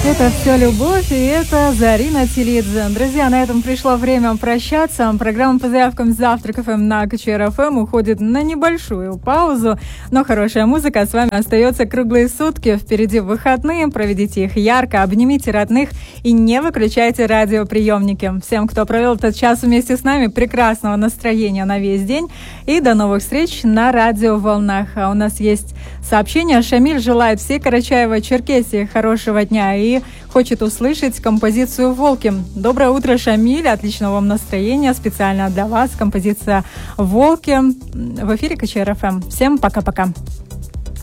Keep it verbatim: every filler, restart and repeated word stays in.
Это все любовь, и это Зарина Тилидзе. Друзья, на этом пришло время прощаться. Программа по заявкам «Завтрак эф эм» на КЧР-ФМ уходит на небольшую паузу, но хорошая музыка с вами остается круглые сутки. Впереди выходные, проведите их ярко, обнимите родных и не выключайте радиоприемники. Всем, кто провел этот час вместе с нами, прекрасного настроения на весь день и до новых встреч на радиоволнах. А у нас есть сообщение. Шамиль желает всей Карачаево-Черкесии хорошего дня и хочет услышать композицию «Волки». Доброе утро, Шамиль, отличного вам настроения, специально для вас композиция «Волки» в эфире КЧР-ФМ. Всем пока-пока.